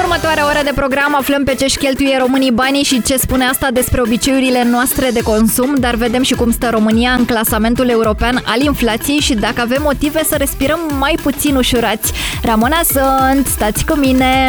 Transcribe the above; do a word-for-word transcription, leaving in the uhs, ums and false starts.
următoarea oră de program aflăm pe ce-și cheltuie românii banii și ce spune asta despre obiceiurile noastre de consum, dar vedem și cum stă România în clasamentul european al inflației și dacă avem motive să respirăm mai puțin ușurați. Ramona sunt, stați cu mine!